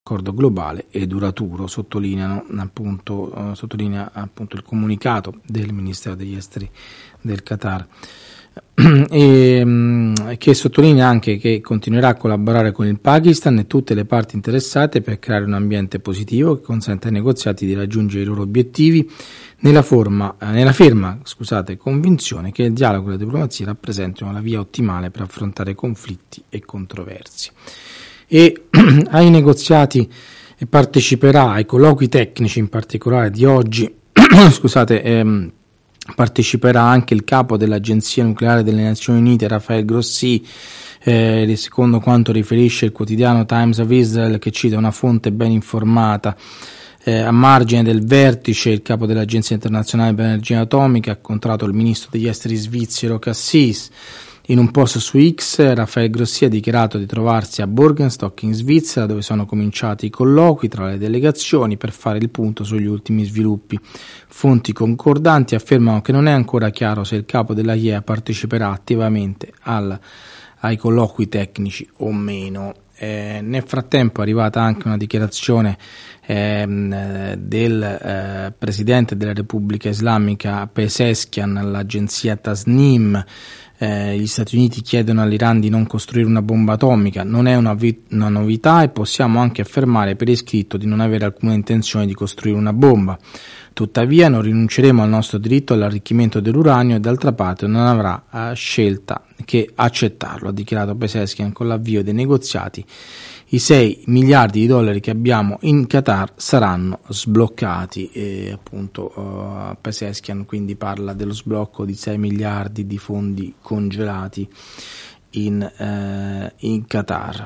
accordo globale e duraturo, sottolinea appunto il comunicato del Ministero degli Esteri del Qatar, e che sottolinea anche che continuerà a collaborare con il Pakistan e tutte le parti interessate per creare un ambiente positivo che consenta ai negoziati di raggiungere i loro obiettivi nella ferma convinzione che il dialogo e la diplomazia rappresentano la via ottimale per affrontare conflitti e controversie. E ai negoziati parteciperà, ai colloqui tecnici in particolare di oggi, parteciperà anche il capo dell'Agenzia Nucleare delle Nazioni Unite, Rafael Grossi, secondo quanto riferisce il quotidiano Times of Israel, che cita una fonte ben informata. A margine del vertice, il capo dell'Agenzia Internazionale per l'Energia Atomica ha incontrato il ministro degli esteri svizzero Cassis. In un post su X, Rafael Grossi ha dichiarato di trovarsi a Borgenstock in Svizzera, dove sono cominciati i colloqui tra le delegazioni per fare il punto sugli ultimi sviluppi. Fonti concordanti affermano che non è ancora chiaro se il capo della IEA parteciperà attivamente ai colloqui tecnici o meno. Nel frattempo è arrivata anche una dichiarazione del presidente della Repubblica Islamica Pezeshkian all'agenzia Tasnim. Gli Stati Uniti chiedono all'Iran di non costruire una bomba atomica. Non è una novità e possiamo anche affermare per iscritto di non avere alcuna intenzione di costruire una bomba. Tuttavia non rinunceremo al nostro diritto all'arricchimento dell'uranio e d'altra parte non avrà scelta che accettarlo, ha dichiarato Pezeshkian. Con l'avvio dei negoziati i 6 miliardi di dollari che abbiamo in Qatar saranno sbloccati, e appunto Pezeshkian quindi parla dello sblocco di 6 miliardi di fondi congelati in Qatar.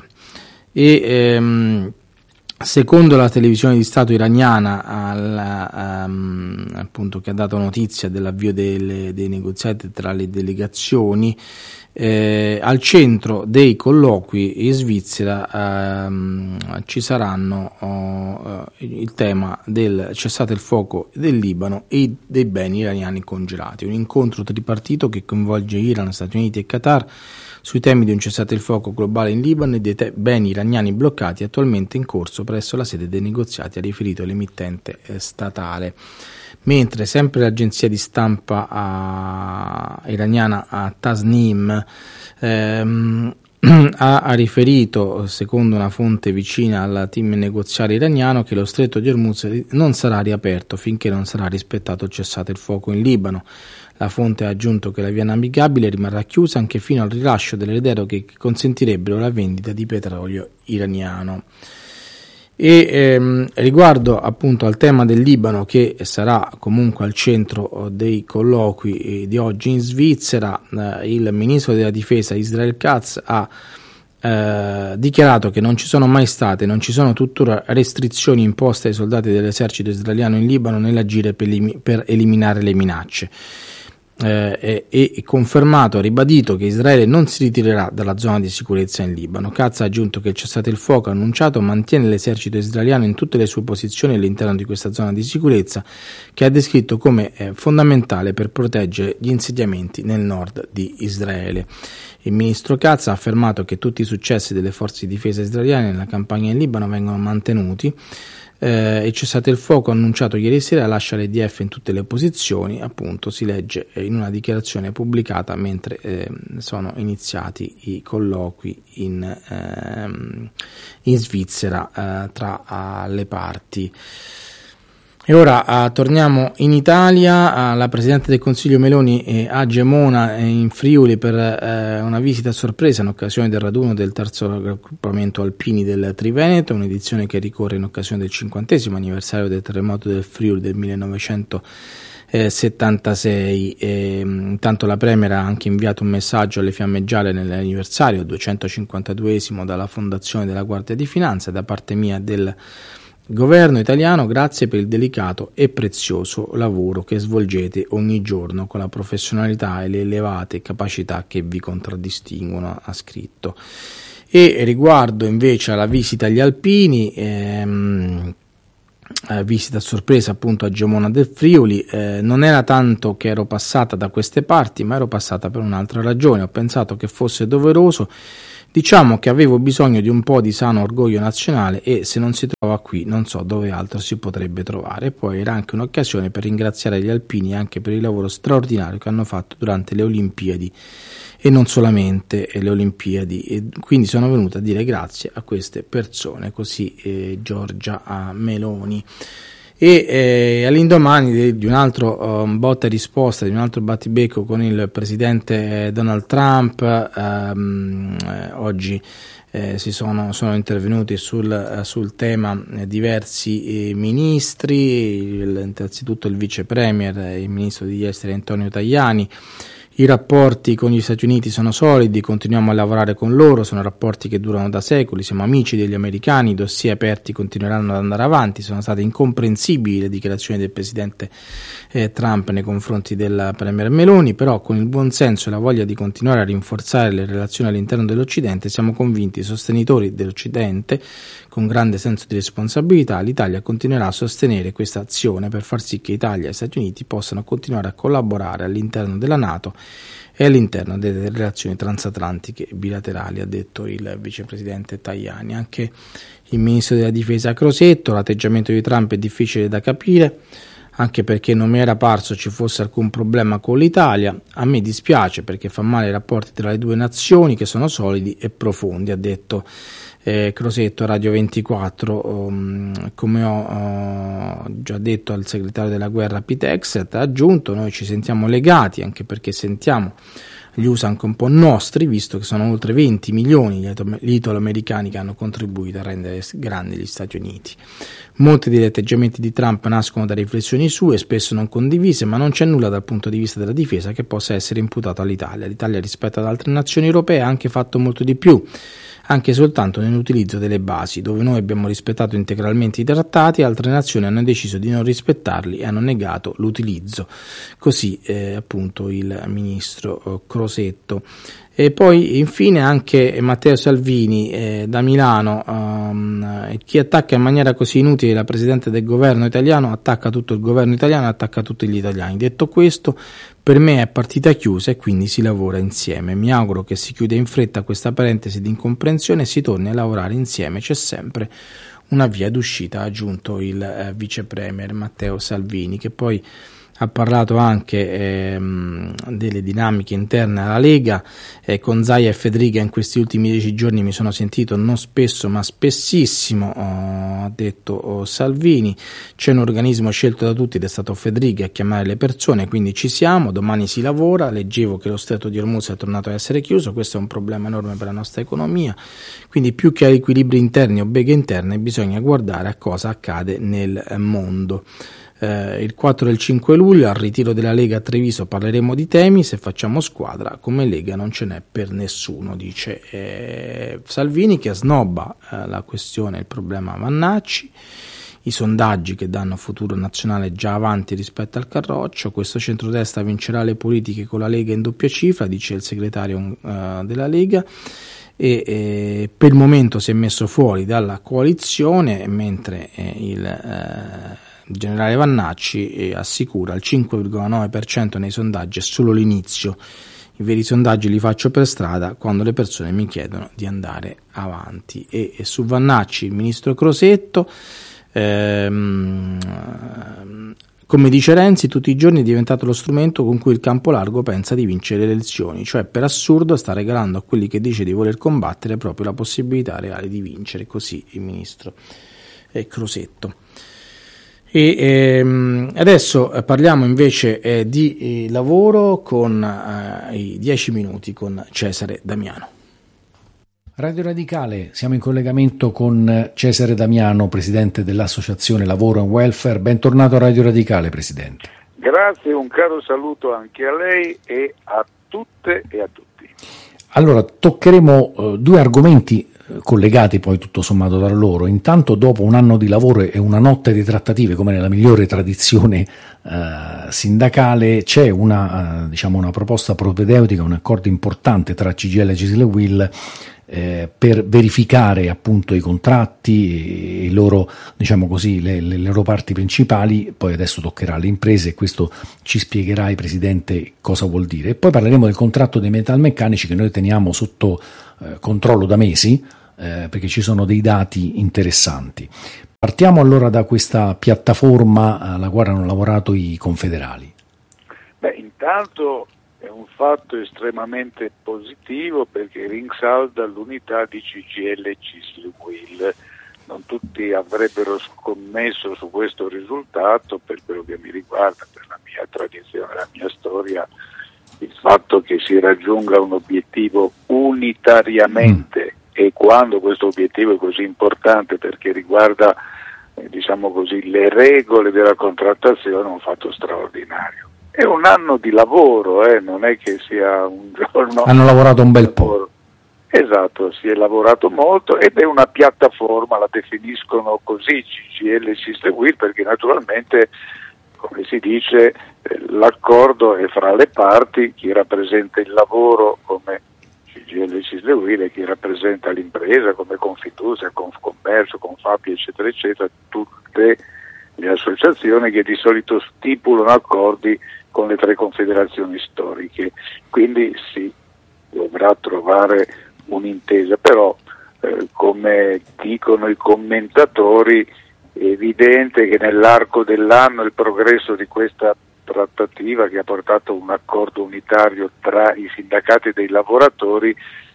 Secondo la televisione di Stato iraniana, appunto, che ha dato notizia dell'avvio dei negoziati tra le delegazioni, al centro dei colloqui in Svizzera ci saranno il tema del cessate il fuoco del Libano e dei beni iraniani congelati. Un incontro tripartito che coinvolge Iran, Stati Uniti e Qatar sui temi di un cessate il fuoco globale in Libano e dei beni iraniani bloccati attualmente in corso presso la sede dei negoziati, ha riferito l'emittente statale. Mentre sempre l'agenzia di stampa iraniana Tasnim ha riferito, secondo una fonte vicina al team negoziale iraniano, che lo stretto di Hormuz non sarà riaperto finché non sarà rispettato il cessate il fuoco in Libano. La fonte ha aggiunto che la via navigabile rimarrà chiusa anche fino al rilascio delle deroghe che consentirebbero la vendita di petrolio iraniano. E riguardo appunto al tema del Libano, che sarà comunque al centro dei colloqui di oggi in Svizzera, il ministro della difesa Israel Katz ha dichiarato che non ci sono mai state, non ci sono tuttora restrizioni imposte ai soldati dell'esercito israeliano in Libano nell'agire per eliminare le minacce. E confermato, ha ribadito che Israele non si ritirerà dalla zona di sicurezza in Libano. Katz ha aggiunto che il cessate il fuoco annunciato mantiene l'esercito israeliano in tutte le sue posizioni all'interno di questa zona di sicurezza, che ha descritto come fondamentale per proteggere gli insediamenti nel nord di Israele. Il ministro Katz ha affermato che tutti i successi delle forze di difesa israeliane nella campagna in Libano vengono mantenuti. Il cessate il fuoco annunciato ieri sera lascia l'IDF in tutte le posizioni, appunto si legge in una dichiarazione pubblicata mentre sono iniziati i colloqui in Svizzera tra le parti. E ora torniamo in Italia. La Presidente del Consiglio Meloni a Gemona in Friuli per una visita a sorpresa in occasione del raduno del terzo raggruppamento alpini del Triveneto, un'edizione che ricorre in occasione del 50° anniversario del terremoto del Friuli del 1976. Intanto la Premier ha anche inviato un messaggio alle Fiamme Gialle nell'anniversario 252esimo dalla Fondazione della Guardia di Finanza. Da parte mia del Governo italiano, grazie per il delicato e prezioso lavoro che svolgete ogni giorno con la professionalità e le elevate capacità che vi contraddistinguono, ha scritto. E riguardo invece alla visita agli alpini, visita a sorpresa appunto a Gemona del Friuli, non era tanto che ero passata da queste parti, ma ero passata per un'altra ragione. Ho pensato che fosse doveroso Diciamo che avevo bisogno di un po' di sano orgoglio nazionale e se non si trova qui non so dove altro si potrebbe trovare. E poi era anche un'occasione per ringraziare gli alpini anche per il lavoro straordinario che hanno fatto durante le Olimpiadi e non solamente le Olimpiadi, e quindi sono venuta a dire grazie a queste persone, così Giorgia Meloni. E all'indomani di un altro botta e risposta, di un altro battibecco con il presidente Donald Trump, oggi sono intervenuti sul tema diversi ministri, innanzitutto il vice premier, il ministro degli esteri Antonio Tajani. I rapporti con gli Stati Uniti sono solidi, continuiamo a lavorare con loro, sono rapporti che durano da secoli, siamo amici degli americani, i dossier aperti continueranno ad andare avanti, sono state incomprensibili le dichiarazioni del presidente Trump nei confronti della premier Meloni, però con il buon senso e la voglia di continuare a rinforzare le relazioni all'interno dell'Occidente siamo convinti sostenitori dell'Occidente. Con grande senso di responsabilità l'Italia continuerà a sostenere questa azione per far sì che Italia e Stati Uniti possano continuare a collaborare all'interno della NATO e all'interno delle relazioni transatlantiche bilaterali, ha detto il vicepresidente Tajani. Anche il ministro della difesa Crosetto: l'atteggiamento di Trump è difficile da capire, anche perché non mi era parso ci fosse alcun problema con l'Italia. A me dispiace perché fa male ai rapporti tra le due nazioni che sono solidi e profondi, ha detto Crosetto a Radio 24. Come ho già detto al segretario della guerra Pete Hegseth, ha aggiunto: noi ci sentiamo legati anche perché sentiamo gli USA anche un po' nostri, visto che sono oltre 20 milioni gli italo-americani che hanno contribuito a rendere grandi gli Stati Uniti. Molti degli atteggiamenti di Trump nascono da riflessioni sue, spesso non condivise, ma non c'è nulla dal punto di vista della difesa che possa essere imputato all'Italia. L'Italia rispetto ad altre nazioni europee ha anche fatto molto di più, anche soltanto nell'utilizzo delle basi, dove noi abbiamo rispettato integralmente i trattati, altre nazioni hanno deciso di non rispettarli e hanno negato l'utilizzo. Così appunto il ministro Crosetto. E poi infine anche Matteo Salvini da Milano: chi attacca in maniera così inutile la Presidente del governo italiano attacca tutto il governo italiano, attacca tutti gli italiani. Detto questo, per me è partita chiusa e quindi si lavora insieme. Mi auguro che si chiuda in fretta questa parentesi di incomprensione e si torni a lavorare insieme. C'è sempre una via d'uscita, ha aggiunto il vice premier Matteo Salvini, che poi ha parlato anche delle dinamiche interne alla Lega. Con Zaia e Federica in questi ultimi 10 giorni mi sono sentito non spesso ma spessissimo, ha detto Salvini. C'è un organismo scelto da tutti ed è stato Federica a chiamare le persone, quindi ci siamo, domani si lavora. Leggevo che lo stretto di Hormuz è tornato a essere chiuso, questo è un problema enorme per la nostra economia, quindi più che a equilibri interni o beghe interne bisogna guardare a cosa accade nel mondo. Il 4 e il 5 luglio al ritiro della Lega a Treviso parleremo di temi, se facciamo squadra come Lega non ce n'è per nessuno, dice Salvini, che snobba la questione, il problema Vannacci, i sondaggi che danno Futuro Nazionale già avanti rispetto al Carroccio. Questo centrodestra vincerà le politiche con la Lega in doppia cifra, dice il segretario della Lega. E per il momento si è messo fuori dalla coalizione, mentre il generale Vannacci assicura il 5,9% nei sondaggi è solo l'inizio. I veri sondaggi li faccio per strada quando le persone mi chiedono di andare avanti. E su Vannacci il ministro Crosetto, come dice Renzi, tutti i giorni è diventato lo strumento con cui il campo largo pensa di vincere le elezioni, cioè per assurdo sta regalando a quelli che dice di voler combattere proprio la possibilità reale di vincere. Così il ministro Crosetto. E adesso parliamo invece di lavoro con i 10 minuti con Cesare Damiano. Radio Radicale, siamo in collegamento con Cesare Damiano, presidente dell'Associazione Lavoro and Welfare. Bentornato a Radio Radicale, presidente. Grazie, un caro saluto anche a lei e a tutte e a tutti. Allora, toccheremo due argomenti collegati poi tutto sommato tra loro. Intanto, dopo un anno di lavoro e una notte di trattative, come nella migliore tradizione sindacale, c'è una proposta propedeutica, un accordo importante tra CGIL e CISL e UIL per verificare appunto i contratti e i loro, diciamo così, le loro parti principali. Poi adesso toccherà alle imprese e questo ci spiegherai, presidente, cosa vuol dire. E poi parleremo del contratto dei metalmeccanici, che noi teniamo sotto controllo da mesi, perché ci sono dei dati interessanti. Partiamo allora da questa piattaforma alla quale hanno lavorato i confederali. Intanto è un fatto estremamente positivo perché rinsalda l'unità di CGIL e CISL-UIL. Non tutti avrebbero scommesso su questo risultato, per quello che mi riguarda, per la mia tradizione, la mia storia, il fatto che si raggiunga un obiettivo unitariamente e quando questo obiettivo è così importante perché riguarda diciamo così le regole della contrattazione, è un fatto straordinario. È un anno di lavoro, non è che sia un giorno. Hanno lavorato un bel po'. Esatto, si è lavorato molto ed è una piattaforma, la definiscono così CGIL e CISL-UIL perché naturalmente, come si dice, l'accordo è fra le parti, chi rappresenta il lavoro come CGIL e CISL-UIL e chi rappresenta l'impresa come Confindustria, Confcommercio, Confapi eccetera eccetera, tutte le associazioni che di solito stipulano accordi con le tre confederazioni storiche, quindi si dovrà trovare un'intesa, però come dicono i commentatori è evidente che nell'arco dell'anno il progresso di questa trattativa che ha portato a un accordo unitario tra i sindacati dei lavoratori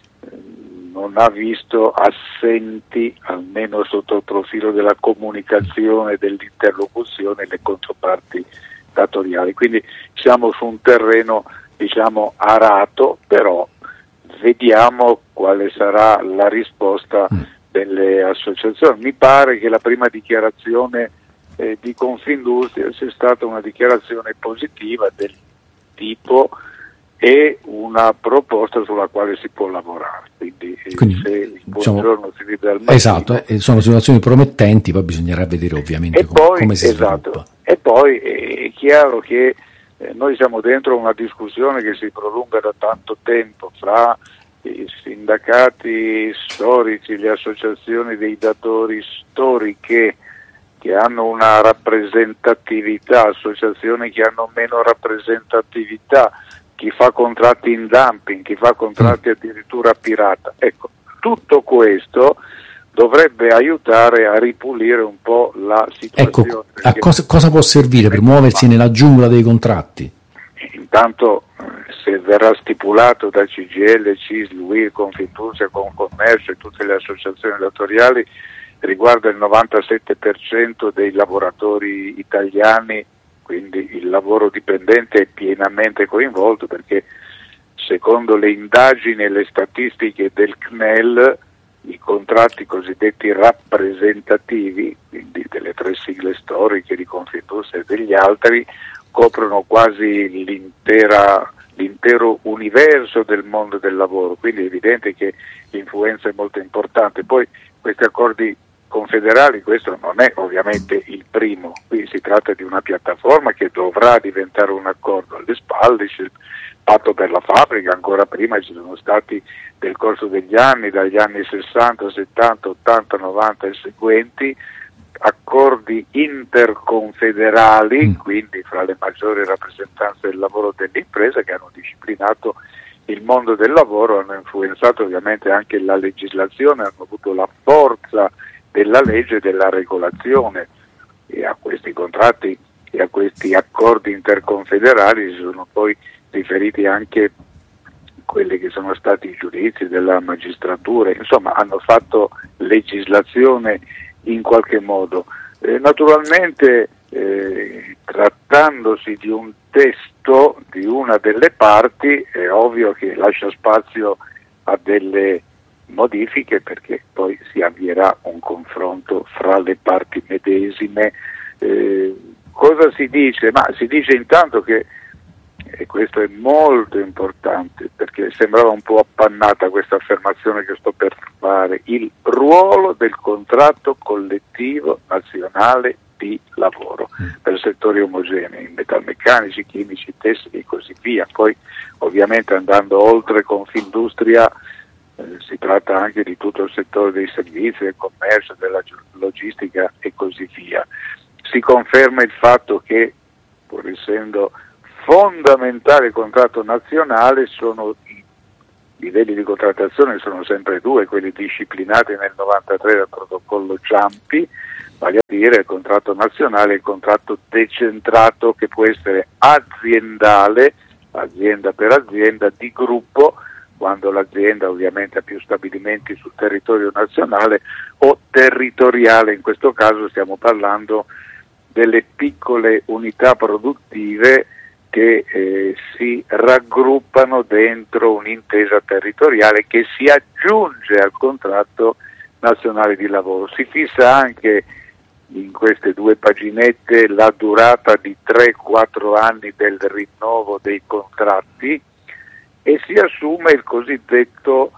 non ha visto assenti, almeno sotto il profilo della comunicazione, dell'interlocuzione, le controparti datoriali. Quindi siamo su un terreno diciamo arato, però vediamo quale sarà la risposta delle associazioni. Mi pare che la prima dichiarazione di Confindustria sia stata una dichiarazione positiva del tipo è una proposta sulla quale si può lavorare. Quindi se il buongiorno si vede al mattino. Esatto, sono situazioni promettenti, poi bisognerà vedere ovviamente come si sviluppa. E poi è chiaro che noi siamo dentro una discussione che si prolunga da tanto tempo fra i sindacati storici, le associazioni dei datori storiche che hanno una rappresentatività, associazioni che hanno meno rappresentatività, chi fa contratti in dumping, chi fa contratti addirittura pirata. Ecco, tutto questo dovrebbe aiutare a ripulire un po' la situazione. Ecco, a cosa può servire per muoversi nella giungla dei contratti? Intanto se verrà stipulato da CGIL, CISL, UIL, Confindustria, Confcommercio e tutte le associazioni datoriali, riguarda il 97% dei lavoratori italiani, quindi il lavoro dipendente è pienamente coinvolto perché secondo le indagini e le statistiche del CNEL i contratti cosiddetti rappresentativi, quindi delle tre sigle storiche di Confindustria e degli altri, coprono quasi l'intero universo del mondo del lavoro, quindi è evidente che l'influenza è molto importante. Poi questi accordi confederali, questo non è ovviamente il primo, qui si tratta di una piattaforma che dovrà diventare un accordo. Alle spalle c'è il patto per la fabbrica, ancora prima ci sono stati nel corso degli anni, dagli anni 60, 70, 80, 90 e seguenti, accordi interconfederali, quindi fra le maggiori rappresentanze del lavoro dell'impresa, che hanno disciplinato il mondo del lavoro, hanno influenzato ovviamente anche la legislazione, hanno avuto la forza della legge e della regolazione, e a questi contratti e a questi accordi interconfederali si sono poi riferiti anche quelli che sono stati i giudizi della magistratura, insomma hanno fatto legislazione in qualche modo. Naturalmente trattandosi di un testo di una delle parti è ovvio che lascia spazio a delle modifiche perché poi si avvierà un confronto fra le parti medesime. Cosa si dice? Ma si dice intanto che, e questo è molto importante perché sembrava un po' appannata questa affermazione che sto per fare, il ruolo del contratto collettivo nazionale di lavoro per settori omogenei, metalmeccanici, chimici, tessili e così via. Poi ovviamente andando oltre Confindustria si tratta anche di tutto il settore dei servizi, del commercio, della logistica e così via. Si conferma il fatto che, pur essendo fondamentale il contratto nazionale, sono livelli di contrattazione sono sempre due, quelli disciplinati nel 93 dal protocollo Ciampi, vale a dire il contratto nazionale e il contratto decentrato, che può essere aziendale, azienda per azienda, di gruppo, quando l'azienda ovviamente ha più stabilimenti sul territorio nazionale, o territoriale. In questo caso stiamo parlando delle piccole unità produttive che si raggruppano dentro un'intesa territoriale che si aggiunge al contratto nazionale di lavoro. Si fissa anche in queste due paginette la durata di 3-4 anni del rinnovo dei contratti e si assume il cosiddetto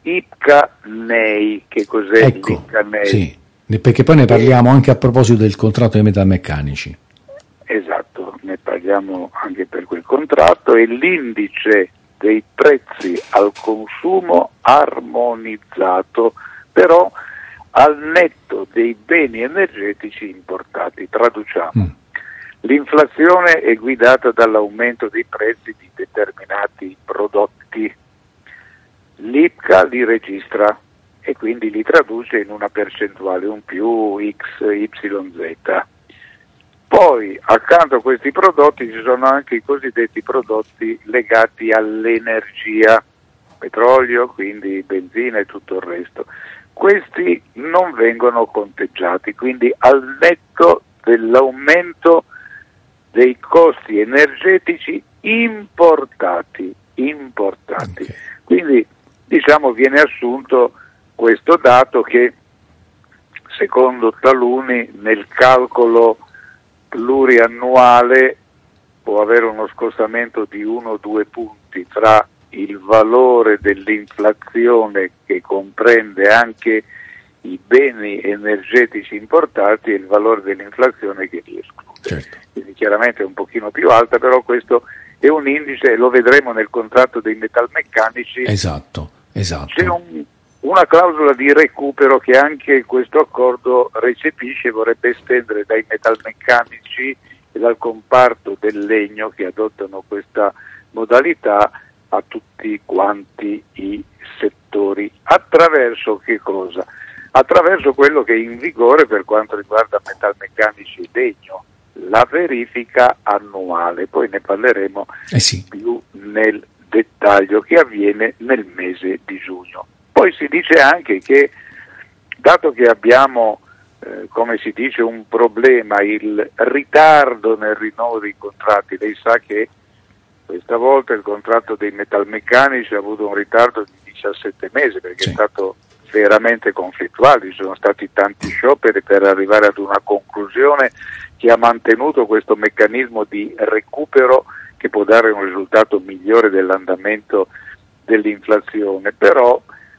IPCA-NEI. Che cos'è l'IPCA-NEI? Sì, perché poi ne parliamo anche a proposito del contratto dei metalmeccanici. Esatto, ne parliamo anche per quel contratto. È l'indice dei prezzi al consumo armonizzato, però al netto dei beni energetici importati. Traduciamo. L'inflazione è guidata dall'aumento dei prezzi di determinati prodotti. L'IPCA li registra e quindi li traduce in una percentuale, un più X, Y, Z. Poi accanto a questi prodotti ci sono anche i cosiddetti prodotti legati all'energia, petrolio, quindi benzina e tutto il resto. Questi non vengono conteggiati, quindi al netto dell'aumento dei costi energetici importati. Okay. Quindi viene assunto questo dato che secondo taluni nel calcolo pluriannuale può avere uno scostamento di 1 o 2 punti tra il valore dell'inflazione, che comprende anche i beni energetici importati, e il valore dell'inflazione che li esclude. Certo. Quindi chiaramente è un pochino più alta, però questo è un indice, lo vedremo nel contratto dei metalmeccanici. Esatto. C'è una clausola di recupero che anche questo accordo recepisce e vorrebbe estendere dai metalmeccanici e dal comparto del legno, che adottano questa modalità, a tutti quanti i settori. Attraverso che cosa? Attraverso quello che è in vigore per quanto riguarda metalmeccanici e legno, la verifica annuale. Poi ne parleremo più nel dettaglio, che avviene nel mese di giugno. Poi si dice anche che, dato che abbiamo, come si dice, un problema, il ritardo nel rinnovo dei contratti, lei sa che questa volta il contratto dei metalmeccanici ha avuto un ritardo di 17 mesi, perché è stato veramente conflittuale, ci sono stati tanti scioperi per arrivare ad una conclusione che ha mantenuto questo meccanismo di recupero che può dare un risultato migliore dell'andamento dell'inflazione. Però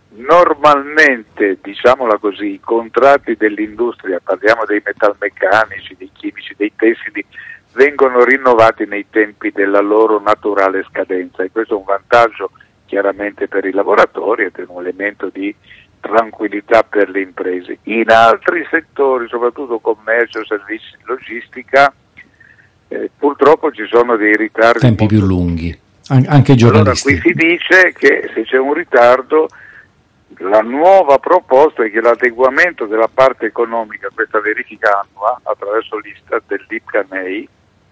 normalmente, diciamola così, i contratti dell'industria, parliamo dei metalmeccanici, dei chimici, dei tessili, vengono rinnovati nei tempi della loro naturale scadenza, e questo è un vantaggio chiaramente per i lavoratori ed è un elemento di tranquillità per le imprese. In altri settori, soprattutto commercio, servizi, logistica, purtroppo ci sono dei ritardi, tempi più lunghi, anche giornalisti. Allora qui si dice che se c'è un ritardo, la nuova proposta è che l'adeguamento della parte economica a questa verifica annua attraverso l'Istat dell'IPCA-NEI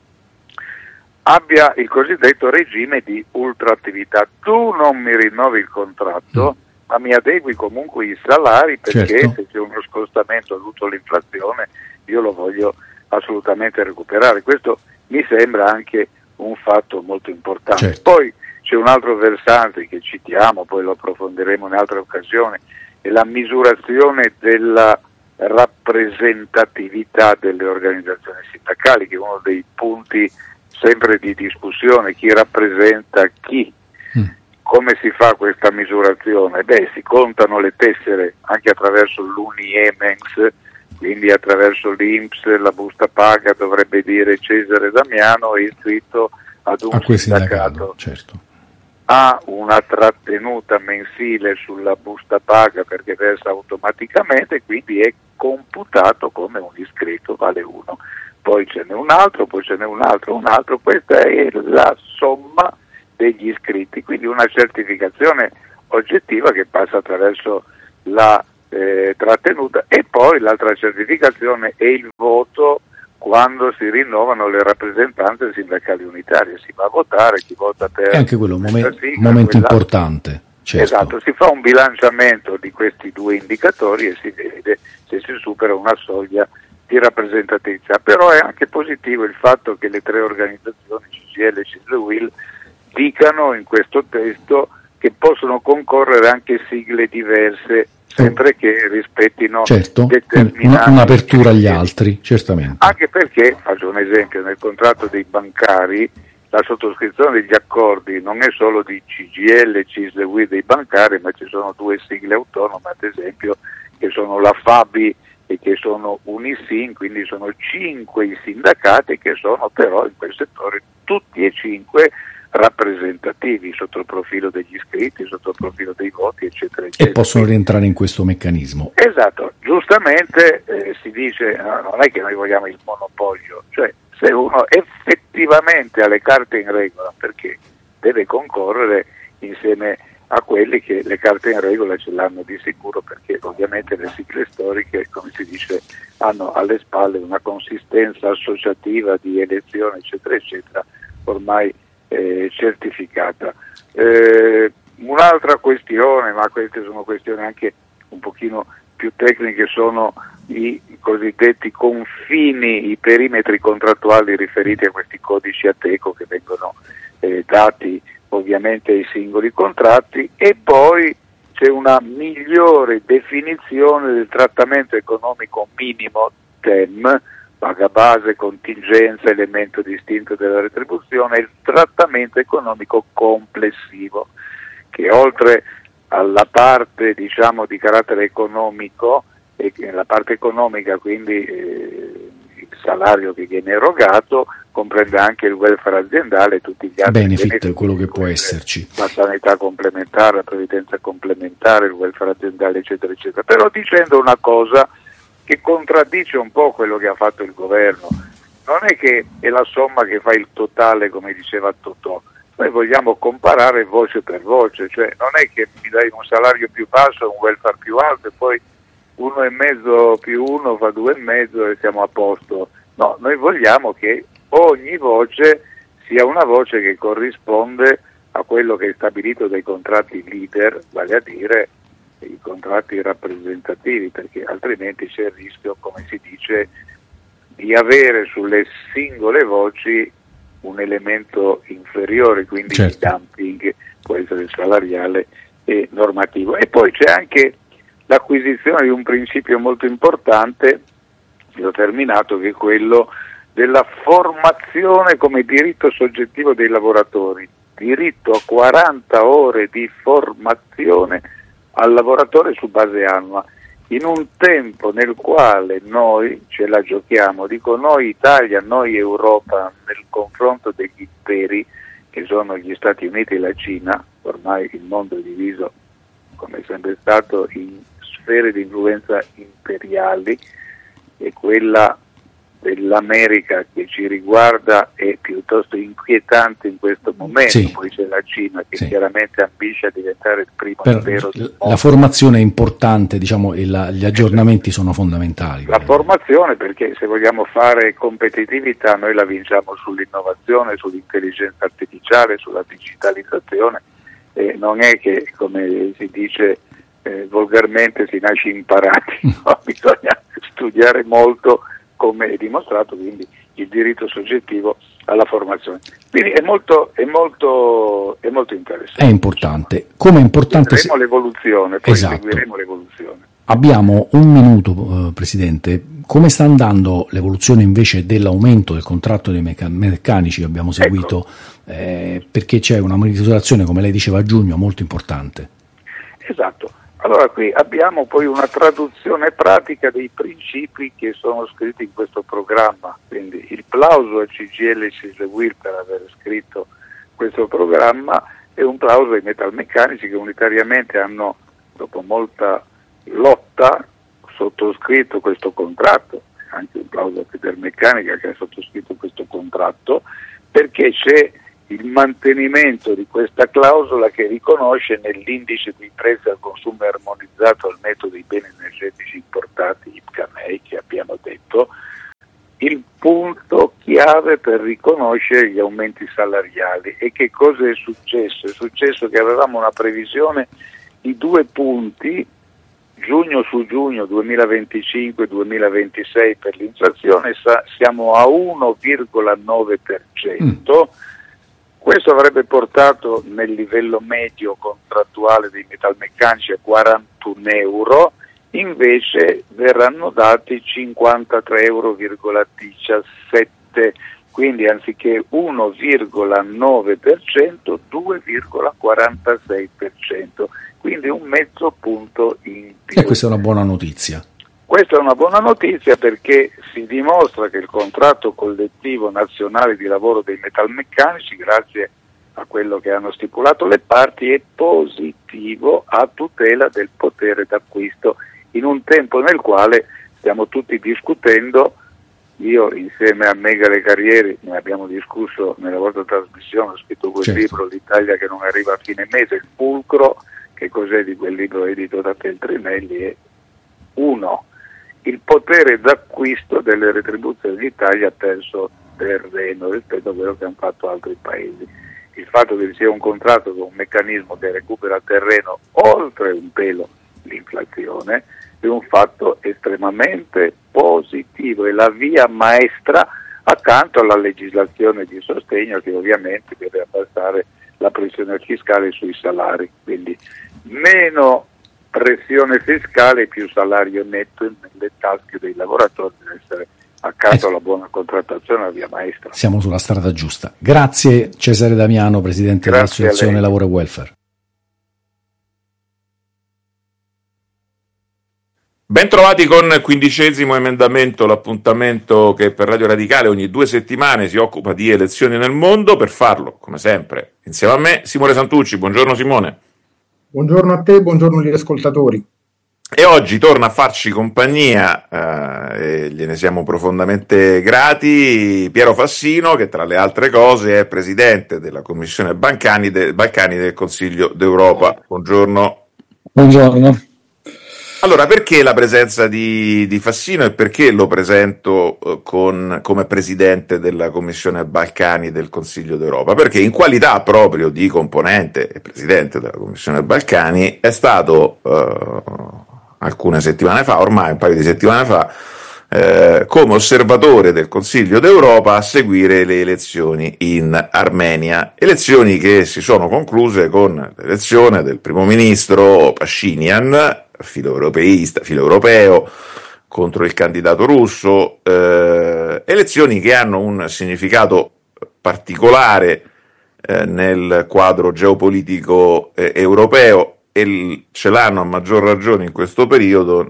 abbia il cosiddetto regime di ultraattività. Tu non mi rinnovi il contratto, ma mi adegui comunque i salari, perché se c'è uno scostamento dovuto all'inflazione io lo voglio assolutamente recuperare. Questo mi sembra anche un fatto molto importante. Poi c'è un altro versante che citiamo, poi lo approfondiremo in altre occasioni, è la misurazione della rappresentatività delle organizzazioni sindacali, che è uno dei punti sempre di discussione: chi rappresenta chi. Come si fa questa misurazione? Si contano le tessere anche attraverso l'Uniemens, quindi attraverso l'INPS, la busta paga dovrebbe dire Cesare Damiano è iscritto ad un sindacato. Ha una trattenuta mensile sulla busta paga perché versa automaticamente, quindi è computato come un iscritto, vale 1. Poi ce n'è un altro, poi ce n'è un altro, questa è la somma degli iscritti, quindi una certificazione oggettiva che passa attraverso la trattenuta, e poi l'altra certificazione è il voto quando si rinnovano le rappresentanze sindacali unitarie. Si va a votare, chi vota per... È anche quello un momento importante. Certo. Esatto, si fa un bilanciamento di questi due indicatori e si vede se si supera una soglia di rappresentatività. Però è anche positivo il fatto che le tre organizzazioni, CGIL, CISL e UIL, dicano in questo testo che possono concorrere anche sigle diverse, sempre che rispettino determinati... un'apertura agli altri, certamente. Anche perché, faccio un esempio, nel contratto dei bancari la sottoscrizione degli accordi non è solo di CGIL, CISL e UIL dei bancari, ma ci sono due sigle autonome, ad esempio, che sono la FABI e che sono Unisin, quindi sono 5 i sindacati che sono però in quel settore tutti e 5 rappresentativi sotto il profilo degli iscritti, sotto il profilo dei voti, eccetera, eccetera. E possono rientrare in questo meccanismo. Esatto, giustamente si dice non è che noi vogliamo il monopolio, cioè se uno effettivamente ha le carte in regola, perché deve concorrere insieme a quelli che le carte in regola ce l'hanno di sicuro, perché ovviamente le sigle storiche, come si dice, hanno alle spalle una consistenza associativa di elezioni, eccetera, eccetera, ormai certificata. Un'altra questione, ma queste sono questioni anche un pochino più tecniche, sono i cosiddetti confini, i perimetri contrattuali riferiti a questi codici Ateco che vengono dati ovviamente ai singoli contratti, e poi c'è una migliore definizione del trattamento economico minimo TEM, paga base, contingenza, elemento distinto della retribuzione, e il trattamento economico complessivo, che oltre alla parte diciamo di carattere economico, e la parte economica, quindi il salario che viene erogato, comprende anche il welfare aziendale e tutti gli altri benefit, quello che può esserci, la sanità complementare, la previdenza complementare, il welfare aziendale, eccetera, eccetera. Però dicendo una cosa che contraddice un po' quello che ha fatto il governo, non è che è la somma che fa il totale, come diceva Totò. Noi vogliamo comparare voce per voce, cioè non è che mi dai un salario più basso e un welfare più alto e poi 1,5 più 1 fa 2,5 e siamo a posto. No, noi vogliamo che ogni voce sia una voce che corrisponde a quello che è stabilito dai contratti leader, vale a dire i contratti rappresentativi, perché altrimenti c'è il rischio, come si dice, di avere sulle singole voci un elemento inferiore, quindi certo, di dumping, può essere salariale e normativo. E poi c'è anche l'acquisizione di un principio molto importante, che ho terminato, che è quello della formazione come diritto soggettivo dei lavoratori, diritto a 40 ore di formazione al lavoratore su base annua, in un tempo nel quale noi ce la giochiamo, dico noi Italia, noi Europa, nel confronto degli imperi che sono gli Stati Uniti e la Cina. Ormai il mondo è diviso, come è sempre stato, in sfere di influenza imperiali, e quella dell'America che ci riguarda è piuttosto inquietante in questo momento. Sì. Poi c'è la Cina che sì, chiaramente ambisce a diventare il primo impero del mondo. La formazione è importante, diciamo, e gli aggiornamenti sono fondamentali. La formazione, perché se vogliamo fare competitività noi la vinciamo sull'innovazione, sull'intelligenza artificiale, sulla digitalizzazione, e non è che, come si dice volgarmente, si nasce imparati, no? Bisogna studiare molto, come è dimostrato, quindi il diritto soggettivo alla formazione. Quindi è molto interessante. È importante. Come è importante seguiremo l'evoluzione, poi esatto, seguiremo l'evoluzione. Abbiamo un minuto, Presidente. Come sta andando l'evoluzione invece dell'aumento del contratto dei meccanici che abbiamo seguito? Ecco. Perché c'è una monitorazione, come lei diceva a giugno, molto importante. Esatto. Allora qui abbiamo poi una traduzione pratica dei principi che sono scritti in questo programma, quindi il plauso a CGIL e CISL e UIL per aver scritto questo programma, e un plauso ai metalmeccanici che unitariamente hanno, dopo molta lotta, sottoscritto questo contratto. Anche un plauso a Federmeccanica che ha sottoscritto questo contratto, perché c'è il mantenimento di questa clausola che riconosce nell'indice dei prezzi al consumo armonizzato al netto dei beni energetici importati, IPCA-MEI, che abbiamo detto, il punto chiave per riconoscere gli aumenti salariali. E che cosa è successo? È successo che avevamo una previsione di 2 punti, giugno su giugno 2025-2026 per l'inflazione, siamo a 1,9%. Questo avrebbe portato nel livello medio contrattuale dei metalmeccanici a 41 euro, invece verranno dati 53,17 euro, quindi anziché 1,9%, 2,46%, quindi un mezzo punto in più. E questa è una buona notizia. Questa è una buona notizia perché si dimostra che il contratto collettivo nazionale di lavoro dei metalmeccanici, grazie a quello che hanno stipulato le parti, è positivo a tutela del potere d'acquisto in un tempo nel quale stiamo tutti discutendo. Io insieme a Megale Carrieri ne abbiamo discusso nella vostra trasmissione, ho scritto quel libro, L'Italia che non arriva a fine mese, il fulcro, che cos'è di quel libro edito da Feltrinelli, è 1. Il potere d'acquisto delle retribuzioni in Italia ha perso terreno rispetto a quello che hanno fatto altri paesi. Il fatto che ci sia un contratto con un meccanismo che recupera terreno oltre un pelo l'inflazione è un fatto estremamente positivo, è la via maestra accanto alla legislazione di sostegno che ovviamente deve abbassare la pressione fiscale sui salari, quindi meno pressione fiscale, più salario netto nelle tasche dei lavoratori, deve essere accanto alla buona contrattazione la via maestra. Siamo sulla strada giusta. Grazie Cesare Damiano, Presidente dell'Associazione Lavoro e Welfare. Ben trovati con il 15° emendamento, l'appuntamento che per Radio Radicale ogni 2 settimane si occupa di elezioni nel mondo. Per farlo, come sempre, insieme a me, Simone Santucci. Buongiorno Simone. Buongiorno a te, buongiorno agli ascoltatori. E oggi torna a farci compagnia, e gliene siamo profondamente grati, Piero Fassino, che tra le altre cose è Presidente della Commissione Balcani del Consiglio d'Europa. Buongiorno. Buongiorno. Allora, perché la presenza di Fassino e perché lo presento come Presidente della Commissione Balcani del Consiglio d'Europa? Perché in qualità proprio di componente e Presidente della Commissione Balcani è stato alcune settimane fa, ormai un paio di settimane fa, come osservatore del Consiglio d'Europa a seguire le elezioni in Armenia, elezioni che si sono concluse con l'elezione del primo ministro Pashinyan, filoeuropeista, filoeuropeo, contro il candidato russo, elezioni che hanno un significato particolare nel quadro geopolitico europeo e ce l'hanno a maggior ragione in questo periodo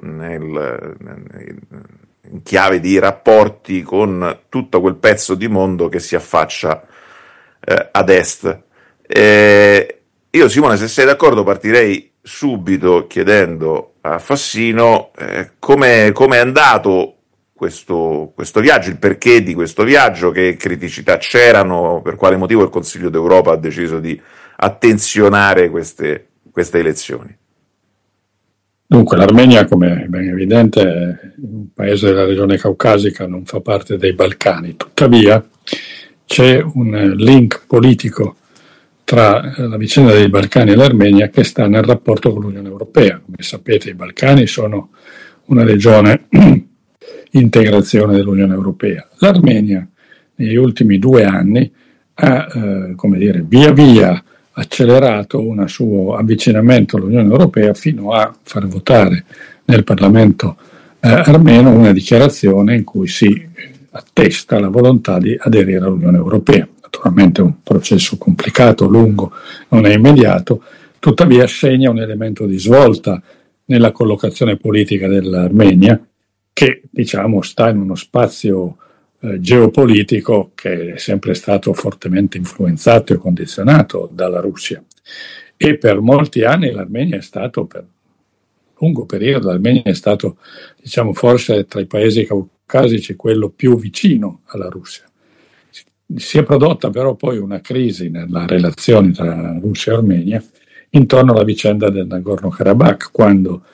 in chiave di rapporti con tutto quel pezzo di mondo che si affaccia ad est. Io, Simone, se sei d'accordo, partirei subito chiedendo a Fassino come è andato questo viaggio, il perché di questo viaggio, che criticità c'erano, per quale motivo il Consiglio d'Europa ha deciso di attenzionare queste elezioni. Dunque, l'Armenia, come è ben evidente, è un paese della regione caucasica, non fa parte dei Balcani. Tuttavia c'è un link politico tra la vicenda dei Balcani e l'Armenia che sta nel rapporto con l'Unione Europea. Come sapete, i Balcani sono una regione integrazione dell'Unione Europea. L'Armenia negli ultimi 2 anni ha, via via accelerato un suo avvicinamento all'Unione Europea fino a far votare nel Parlamento armeno una dichiarazione in cui si attesta la volontà di aderire all'Unione Europea. Naturalmente è un processo complicato, lungo, non è immediato, tuttavia segna un elemento di svolta nella collocazione politica dell'Armenia, che sta in uno spazio geopolitico che è sempre stato fortemente influenzato e condizionato dalla Russia. E per molti anni l'Armenia è stato, per un lungo periodo, l'Armenia è stato, forse tra i paesi caucasici quello più vicino alla Russia. Si è prodotta però poi una crisi nella relazione tra Russia e Armenia intorno alla vicenda del Nagorno-Karabakh, quando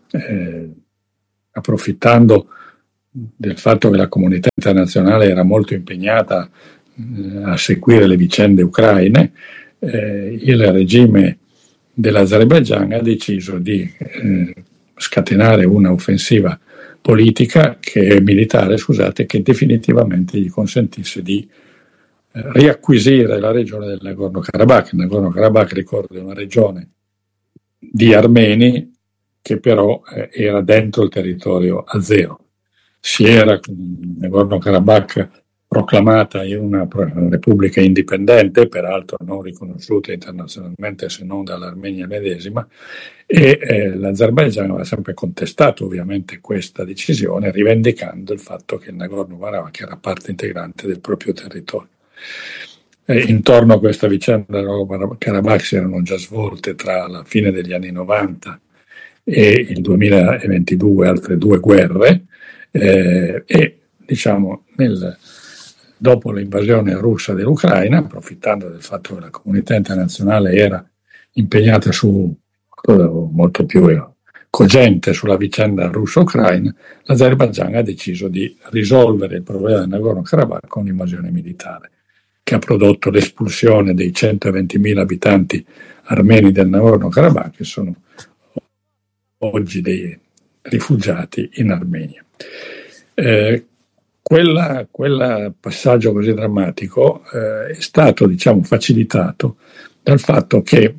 approfittando del fatto che la comunità internazionale era molto impegnata a seguire le vicende ucraine, il regime dell'Azerbaigian ha deciso di scatenare una offensiva politica militare, che definitivamente gli consentisse di riacquisire la regione del Nagorno-Karabakh. Il Nagorno-Karabakh, ricordo, è una regione di armeni che però era dentro il territorio azero. Si era Nagorno-Karabakh proclamata in una repubblica indipendente, peraltro non riconosciuta internazionalmente se non dall'Armenia medesima, e l'Azerbaigian aveva sempre contestato ovviamente questa decisione, rivendicando il fatto che il Nagorno-Karabakh era parte integrante del proprio territorio. Intorno a questa vicenda del Nagorno-Karabakh si erano già svolte tra la fine degli anni 90 e il 2022 altre 2 guerre, e diciamo dopo l'invasione russa dell'Ucraina, approfittando del fatto che la comunità internazionale era impegnata molto più cogente sulla vicenda russo-ucraina, l'Azerbaigian ha deciso di risolvere il problema del Nagorno-Karabakh con un'invasione militare, che ha prodotto l'espulsione dei 120.000 abitanti armeni del Nagorno-Karabakh, che sono oggi dei rifugiati in Armenia. Quel passaggio così drammatico è stato, diciamo, facilitato dal fatto che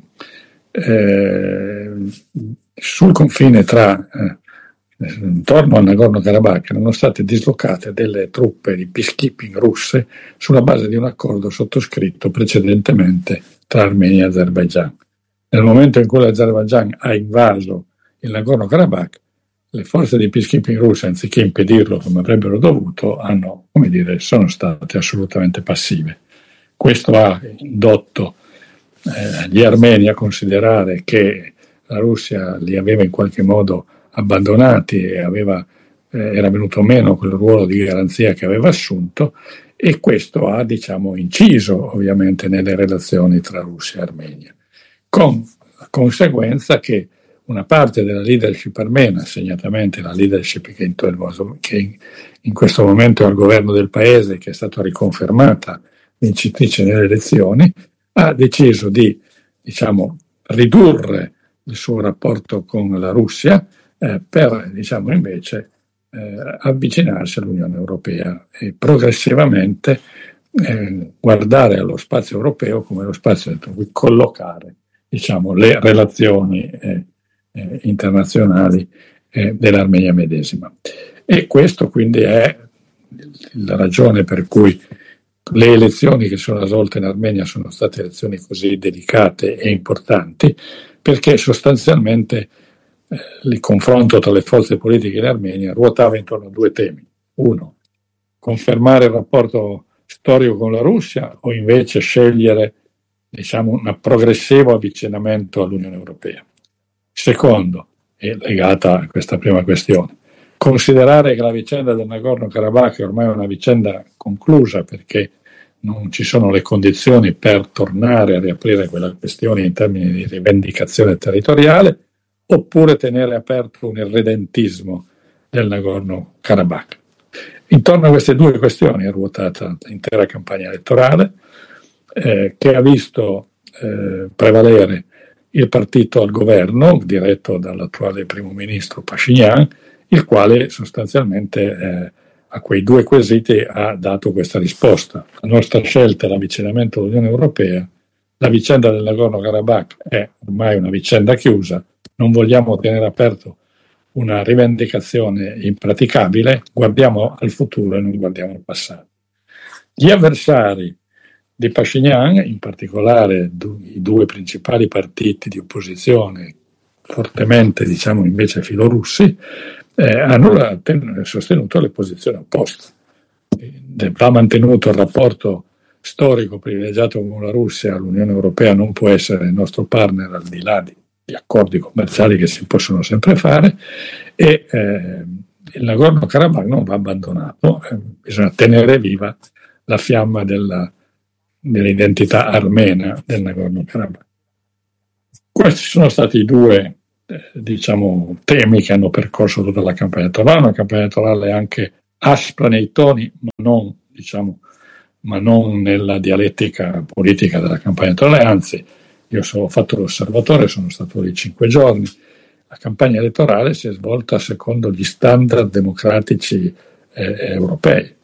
sul confine intorno al Nagorno-Karabakh erano state dislocate delle truppe di peacekeeping russe sulla base di un accordo sottoscritto precedentemente tra Armenia e Azerbaigian. Nel momento in cui l'Azerbaigian ha invaso il Nagorno-Karabakh, le forze di peacekeeping russe, anziché impedirlo come avrebbero dovuto, sono state assolutamente passive. Questo ha indotto gli armeni a considerare che la Russia li aveva in qualche modo abbandonati e era venuto meno quel ruolo di garanzia che aveva assunto, e questo ha, diciamo, inciso ovviamente nelle relazioni tra Russia e Armenia, con la conseguenza che una parte della leadership armena, segnatamente la leadership che in questo momento è al governo del paese, che è stata riconfermata vincitrice nelle elezioni, ha deciso di, diciamo, ridurre il suo rapporto con la Russia per, diciamo, invece avvicinarsi all'Unione Europea e progressivamente guardare allo spazio europeo come lo spazio dentro cui collocare, diciamo, le relazioni internazionali dell'Armenia medesima. E questo quindi è la ragione per cui le elezioni che sono svolte in Armenia sono state elezioni così delicate e importanti, perché sostanzialmente il confronto tra le forze politiche in Armenia ruotava intorno a 2 temi. Uno, confermare il rapporto storico con la Russia, o invece scegliere, diciamo, un progressivo avvicinamento all'Unione Europea. Secondo, è legata a questa prima questione, considerare che la vicenda del Nagorno-Karabakh è ormai una vicenda conclusa, perché non ci sono le condizioni per tornare a riaprire quella questione in termini di rivendicazione territoriale, oppure tenere aperto un irredentismo del Nagorno-Karabakh. Intorno a queste 2 questioni è ruotata l'intera campagna elettorale, che ha visto prevalere il partito al governo, diretto dall'attuale primo ministro Pashinyan, il quale sostanzialmente a quei 2 quesiti ha dato questa risposta. La nostra scelta è l'avvicinamento all'Unione Europea, la vicenda del Nagorno-Karabakh è ormai una vicenda chiusa, non vogliamo tenere aperto una rivendicazione impraticabile, guardiamo al futuro e non guardiamo al passato. Gli avversari di Pashinyan, in particolare i 2 principali partiti di opposizione, fortemente, diciamo, invece filorussi, hanno sostenuto le posizioni opposte. Va mantenuto il rapporto storico privilegiato con la Russia, l'Unione Europea non può essere il nostro partner al di là di accordi commerciali che si possono sempre fare, e il Nagorno-Karabakh non va abbandonato, bisogna tenere viva la fiamma dell'identità armena del Nagorno-Karabakh. Questi sono stati i due temi che hanno percorso tutta la campagna elettorale, una campagna elettorale anche aspra nei toni, ma non nella dialettica politica della campagna elettorale, anzi io ho fatto l'osservatore, sono stato lì 5 giorni, la campagna elettorale si è svolta secondo gli standard democratici europei,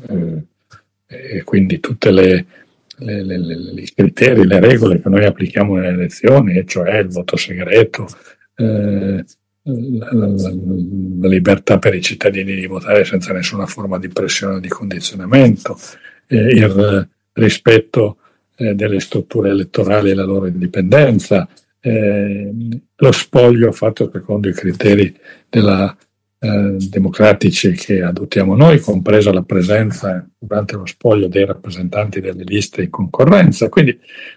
e quindi tutte i criteri, le regole che noi applichiamo nelle elezioni, e cioè il voto segreto, la libertà per i cittadini di votare senza nessuna forma di pressione o di condizionamento, il rispetto delle strutture elettorali e la loro indipendenza, lo spoglio fatto secondo i criteri democratici che adottiamo noi, compresa la presenza durante lo spoglio dei rappresentanti delle liste in concorrenza. Quindi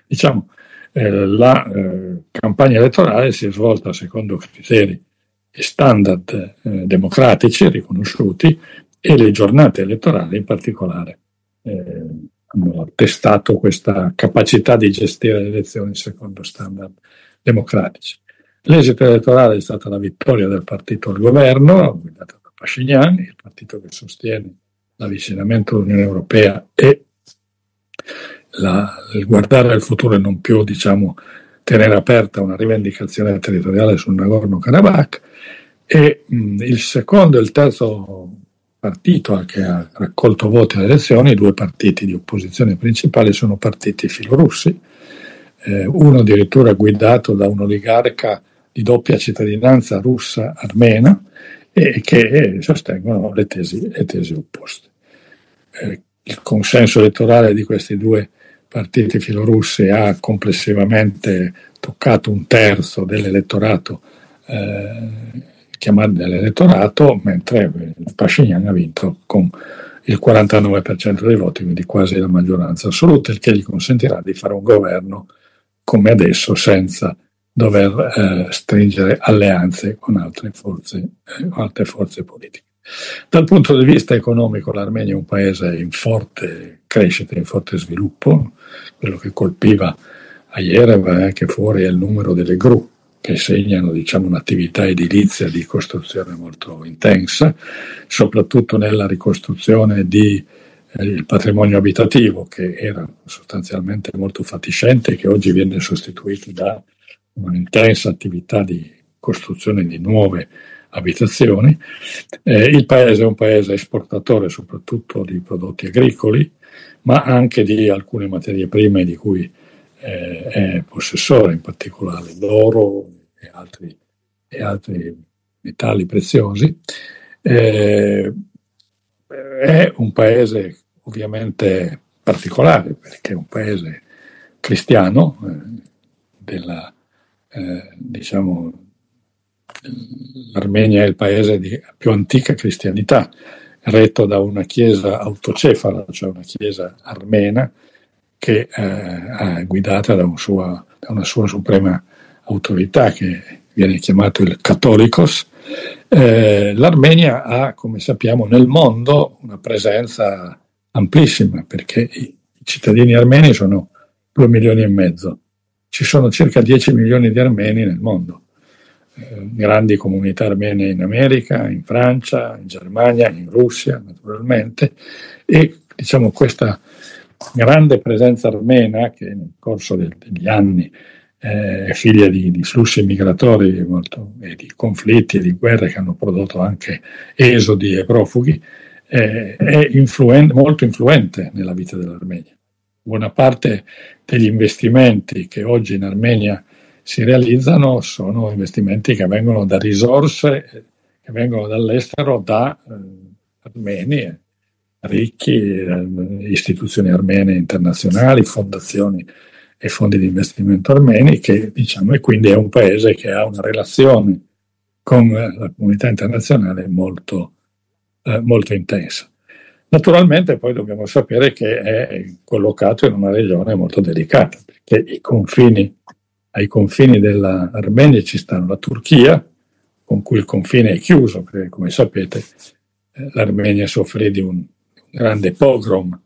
la campagna elettorale si è svolta secondo criteri e standard democratici riconosciuti, e le giornate elettorali in particolare hanno attestato questa capacità di gestire le elezioni secondo standard democratici. L'esito elettorale è stata la vittoria del partito al governo, guidato da Pashinyan, il partito che sostiene l'avvicinamento all'Unione Europea e il guardare al futuro e non più, tenere aperta una rivendicazione territoriale sul Nagorno-Karabakh. E il secondo e il terzo partito che ha raccolto voti alle elezioni, i due partiti di opposizione principali, sono partiti filorussi, uno addirittura guidato da un oligarca di doppia cittadinanza russa-armena, e che sostengono le tesi opposte. Il consenso elettorale di questi due partiti filorussi ha complessivamente toccato un terzo dell'elettorato, mentre Pashinyan ha vinto con il 49% dei voti, quindi quasi la maggioranza assoluta, il che gli consentirà di fare un governo come adesso, senza dover stringere alleanze con altre forze politiche. Dal punto di vista economico, l'Armenia è un paese in forte crescita, in forte sviluppo. Quello che colpiva a Yerevan e anche fuori è il numero delle gru che segnano un'attività edilizia di costruzione molto intensa, soprattutto nella ricostruzione il patrimonio abitativo, che era sostanzialmente molto fatiscente e che oggi viene sostituito da un'intensa attività di costruzione di nuove abitazioni. Il paese è un paese esportatore soprattutto di prodotti agricoli, ma anche di alcune materie prime di cui è possessore, in particolare l'oro e altri metalli preziosi. È un paese ovviamente particolare, perché è un paese cristiano, l'Armenia è il paese di più antica cristianità, retto da una chiesa autocefala, cioè una chiesa armena che è guidata da una sua suprema autorità che viene chiamato il Catholicos. L'Armenia ha, come sappiamo, nel mondo una presenza amplissima, perché i cittadini armeni sono 2,5 milioni. Ci sono circa 10 milioni di armeni nel mondo, grandi comunità armene in America, in Francia, in Germania, in Russia naturalmente, e questa grande presenza armena, che nel corso degli anni è figlia di flussi migratori e di conflitti e di guerre che hanno prodotto anche esodi e profughi, è molto influente nella vita dell'Armenia. Buona parte degli investimenti che oggi in Armenia si realizzano sono investimenti che vengono da risorse che vengono dall'estero, da armeni ricchi, istituzioni armene internazionali, fondazioni e fondi di investimento armeni, e quindi è un paese che ha una relazione con la comunità internazionale molto intensa. Naturalmente poi dobbiamo sapere che è collocato in una regione molto delicata, perché ai confini dell'Armenia ci stanno la Turchia, con cui il confine è chiuso, perché come sapete l'Armenia soffrì di un grande pogrom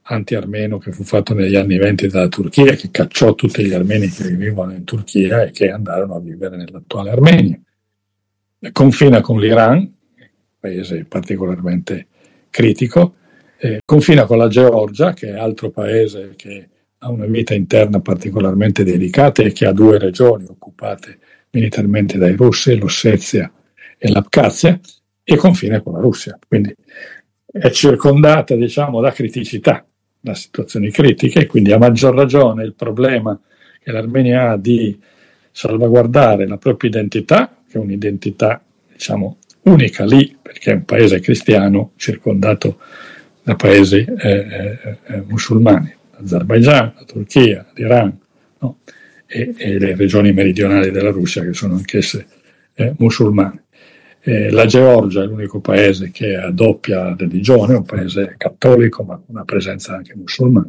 anti-armeno che fu fatto negli anni 20 dalla Turchia, che cacciò tutti gli armeni che vivevano in Turchia e che andarono a vivere nell'attuale Armenia. Confina con l'Iran, paese particolarmente critico, confina con la Georgia, che è altro paese che ha una vita interna particolarmente delicata e che ha 2 regioni occupate militarmente dai russi, l'Ossetia e l'Abkhazia, e confina con la Russia. Quindi è circondata, diciamo, da criticità, da situazioni critiche, e quindi a maggior ragione il problema che l'Armenia ha di salvaguardare la propria identità, che è un'identità, diciamo, unica lì, perché è un paese cristiano circondato da paesi musulmani, l'Azerbaigian, la Turchia, l'Iran, no? e le regioni meridionali della Russia, che sono anch'esse musulmane. La Georgia è l'unico paese che ha doppia religione, un paese cattolico ma con una presenza anche musulmana,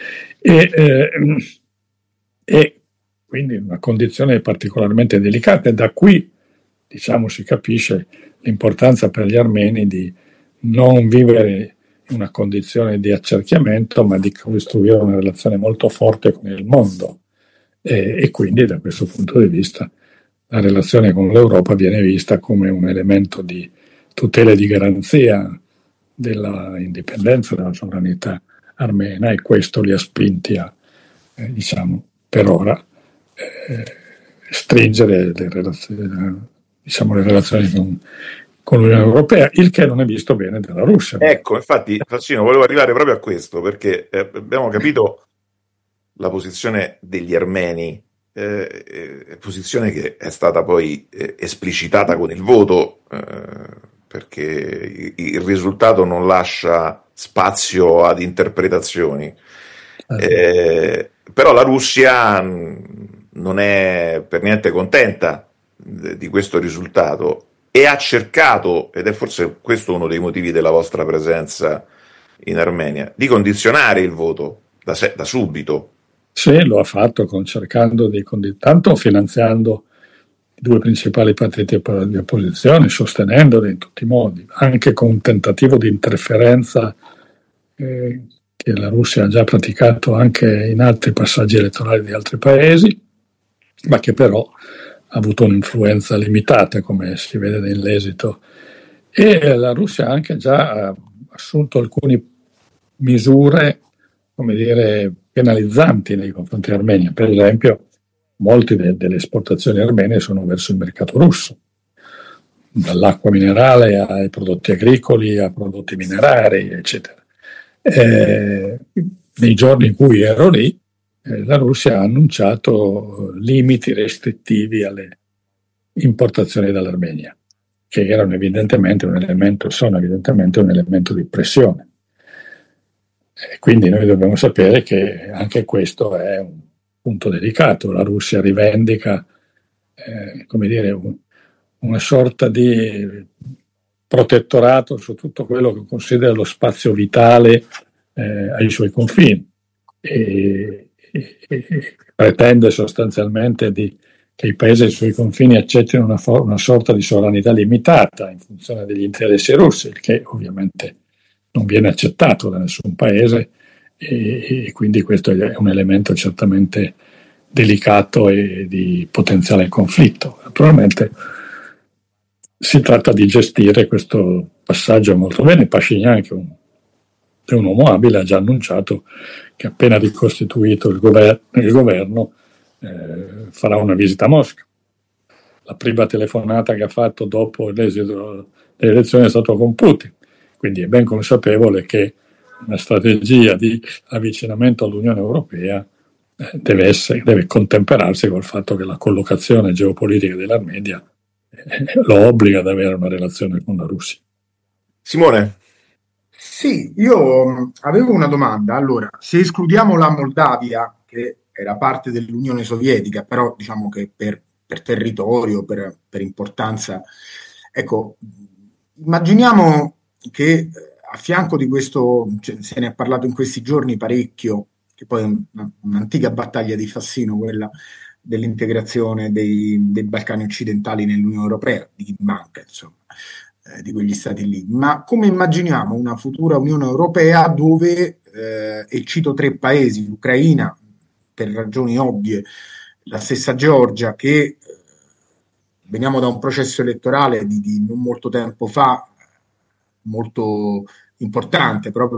e quindi una condizione particolarmente delicata, e da qui, diciamo, si capisce l'importanza per gli armeni di non vivere in una condizione di accerchiamento, ma di costruire una relazione molto forte con il mondo, e quindi da questo punto di vista la relazione con l'Europa viene vista come un elemento di tutela e di garanzia della indipendenza, della sovranità armena, e questo li ha spinti a, diciamo, per ora stringere le relazioni con l'Unione Europea, il che non è visto bene dalla Russia. Ecco, infatti, Fassino, volevo arrivare proprio a questo, perché abbiamo capito la posizione degli armeni, posizione che è stata poi esplicitata con il voto, perché il risultato non lascia spazio ad interpretazioni. Però la Russia non è per niente contenta di questo risultato e ha cercato, ed è forse questo uno dei motivi della vostra presenza in Armenia, di condizionare il voto da subito. Sì, lo ha fatto cercando tanto finanziando i 2 principali partiti di opposizione, sostenendoli in tutti i modi, anche con un tentativo di interferenza che la Russia ha già praticato anche in altri passaggi elettorali di altri paesi, ma che però ha avuto un'influenza limitata, come si vede nell'esito. E la Russia ha anche già assunto alcune misure, come dire, penalizzanti nei confronti dell'Armenia. Per esempio, molte delle esportazioni armene sono verso il mercato russo, dall'acqua minerale ai prodotti agricoli, a prodotti minerari, eccetera. Nei giorni in cui ero lì, la Russia ha annunciato limiti restrittivi alle importazioni dall'Armenia, che erano evidentemente sono evidentemente un elemento di pressione. Quindi noi dobbiamo sapere che anche questo è un punto delicato. La Russia rivendica, come dire, una sorta di protettorato su tutto quello che considera lo spazio vitale ai suoi confini, e pretende sostanzialmente che i paesi ai suoi confini accettino una sorta di sovranità limitata in funzione degli interessi russi, il che ovviamente non viene accettato da nessun paese, e quindi questo è un elemento certamente delicato e di potenziale conflitto. Naturalmente si tratta di gestire questo passaggio molto bene. Pashinyan, che è un uomo abile, ha già annunciato che appena ricostituito il governo farà una visita a Mosca. La prima telefonata che ha fatto dopo l'esito delle elezioni è stato con Putin, quindi è ben consapevole che una strategia di avvicinamento all'Unione Europea deve contemperarsi col fatto che la collocazione geopolitica dell'Armenia lo obbliga ad avere una relazione con la Russia. Simone? Sì, io avevo una domanda. Allora, se escludiamo la Moldavia, che era parte dell'Unione Sovietica, però diciamo che per territorio, per importanza, ecco, immaginiamo che a fianco di questo, se ne è parlato in questi giorni parecchio, che poi è un'antica battaglia di Fassino, quella dell'integrazione dei Balcani occidentali nell'Unione Europea, di chi manca, insomma, di quegli stati lì. Ma come immaginiamo una futura Unione Europea dove e cito 3 paesi, l'Ucraina, per ragioni ovvie, la stessa Georgia, che veniamo da un processo elettorale di non molto tempo fa, molto importante proprio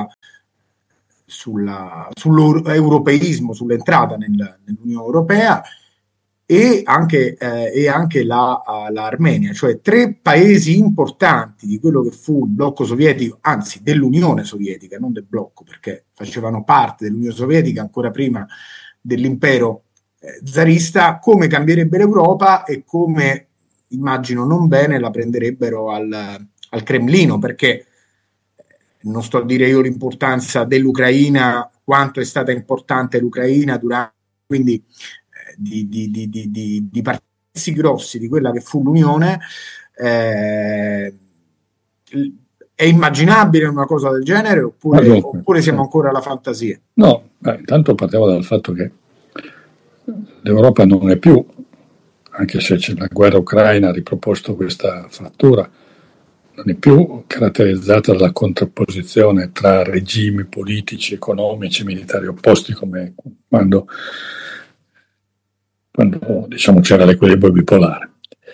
sull'europeismo, sull'entrata nell'Unione Europea, e anche l'Armenia, cioè 3 paesi importanti di quello che fu il blocco sovietico, anzi dell'Unione Sovietica, non del blocco, perché facevano parte dell'Unione Sovietica ancora prima dell'impero zarista. Come cambierebbe l'Europa e come, immagino non bene, la prenderebbero al Cremlino, perché non sto a dire io l'importanza dell'Ucraina, quanto è stata importante l'Ucraina durante, quindi di passi grossi di quella che fu l'Unione. È immaginabile una cosa del genere oppure siamo ancora alla fantasia? No, intanto partiamo dal fatto che l'Europa non è più, anche se c'è la guerra ucraina ha riproposto questa frattura, non è più caratterizzata dalla contrapposizione tra regimi politici, economici, militari opposti, come quando diciamo c'era l'equilibrio bipolare.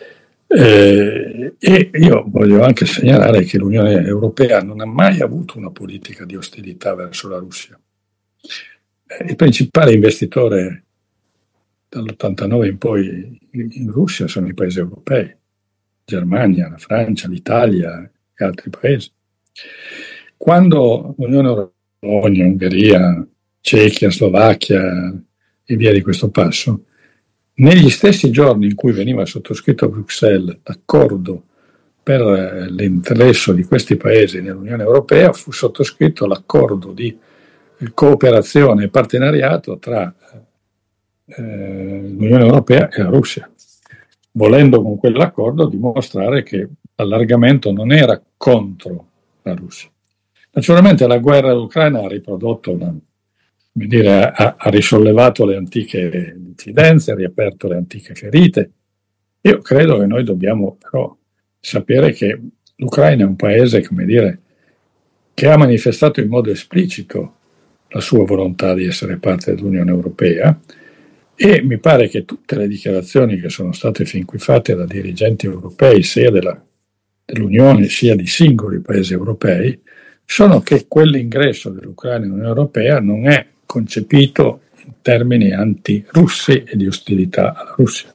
E io voglio anche segnalare che l'Unione Europea non ha mai avuto una politica di ostilità verso la Russia. Il principale investitore dall'89 in poi in Russia sono i paesi europei, Germania, la Francia, l'Italia e altri paesi. Quando l'Unione Europea, Ungheria, Cechia, Slovacchia e via di questo passo, negli stessi giorni in cui veniva sottoscritto a Bruxelles l'accordo per l'ingresso di questi paesi nell'Unione Europea, fu sottoscritto l'accordo di cooperazione e partenariato tra l'Unione Europea e la Russia, volendo con quell'accordo dimostrare che l'allargamento non era contro la Russia. Naturalmente la guerra dell'Ucraina ha riprodotto, ha risollevato le antiche diffidenze, ha riaperto le antiche ferite. Io credo che noi dobbiamo però sapere che l'Ucraina è un paese, che ha manifestato in modo esplicito la sua volontà di essere parte dell'Unione Europea, e mi pare che tutte le dichiarazioni che sono state fin qui fatte da dirigenti europei, sia dell'Unione sia di singoli paesi europei, sono che quell'ingresso dell'Ucraina nell'Unione Europea non è concepito in termini anti-russi e di ostilità alla Russia.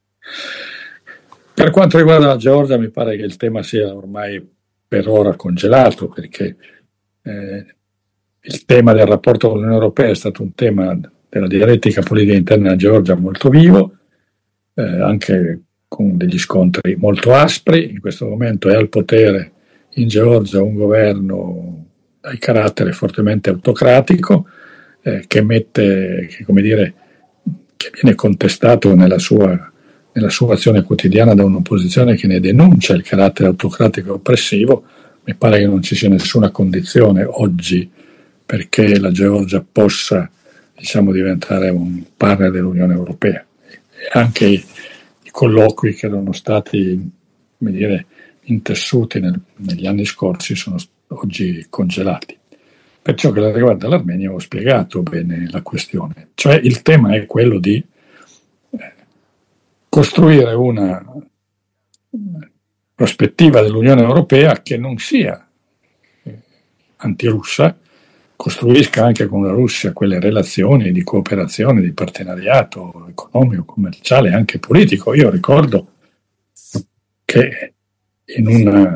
Per quanto riguarda la Georgia, mi pare che il tema sia ormai per ora congelato, perché il tema del rapporto con l'Unione Europea è stato un tema della dialettica politica interna della Georgia molto vivo, anche con degli scontri molto aspri. In questo momento è al potere in Georgia un governo dal carattere fortemente autocratico, che viene contestato nella sua azione quotidiana da un'opposizione che ne denuncia il carattere autocratico e oppressivo. Mi pare che non ci sia nessuna condizione oggi perché la Georgia possa diventare un partner dell'Unione Europea. E anche i colloqui che erano stati intessuti negli anni scorsi sono oggi congelati. Per ciò che riguarda l'Armenia ho spiegato bene la questione, cioè il tema è quello di costruire una prospettiva dell'Unione Europea che non sia antirussa, costruisca anche con la Russia quelle relazioni di cooperazione, di partenariato economico, commerciale e anche politico. Io ricordo che in